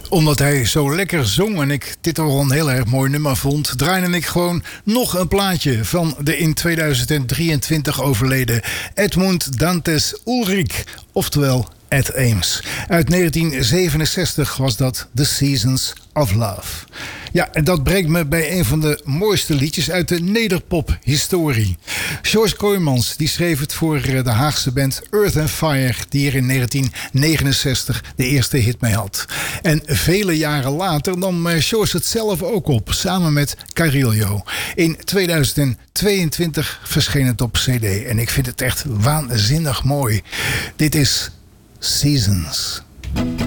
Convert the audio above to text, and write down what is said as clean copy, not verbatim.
Omdat hij zo lekker zong en ik dit al een heel erg mooi nummer vond, draaide ik gewoon nog een plaatje van de in 2023 overleden Edmund Dantes Ulrich, oftewel Ed Ames. Uit 1967 was dat The Seasons of Love. Ja, en dat brengt me bij een van de mooiste liedjes uit de nederpop-historie. George Kooijmans die schreef het voor de Haagse band Earth and Fire, die er in 1969 de eerste hit mee had. En vele jaren later nam George het zelf ook op, samen met Carillo. In 2022 verscheen het op CD en ik vind het echt waanzinnig mooi. Dit is Seasons.